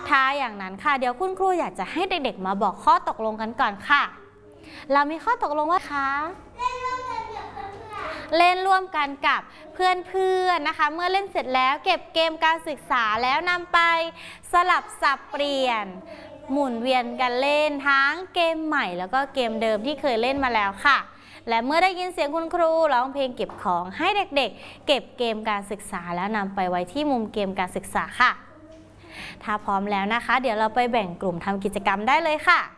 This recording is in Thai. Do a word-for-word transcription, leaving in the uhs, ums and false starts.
ถ้าอย่างนั้นค่ะเดี๋ยวคุณครูอยากจะให้เด็กๆมาบอกข้อตกลงกันก่อนค่ะเรามีข้อตกลงว่าคะเล่นร่วมกันกับเพื่อนๆนะคะเมื่อเล่นเสร็จแล้วเก็บเกมการศึกษาแล้วนำไปสลับสับเปลี่ยนหมุนเวียนกันเล่นทั้งเกมใหม่แล้วก็เกมเดิมที่เคยเล่นมาแล้วค่ะและเมื่อได้ยินเสียงคุณครูร้องเพลงเก็บของให้เด็กๆเก็บเกมการศึกษาแล้วนำไปไว้ที่มุมเกมการศึกษาค่ะถ้าพร้อมแล้วนะคะเดี๋ยวเราไปแบ่งกลุ่มทำกิจกรรมได้เลยค่ะ